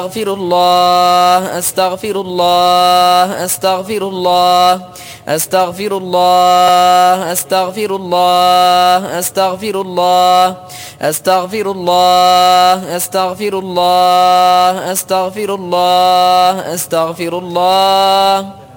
أستغفر الله أستغفر الله أستغفر الله أستغفر الله أستغفر الله أستغفر الله أستغفر الله أستغفر الله أستغفر الله أستغفر الله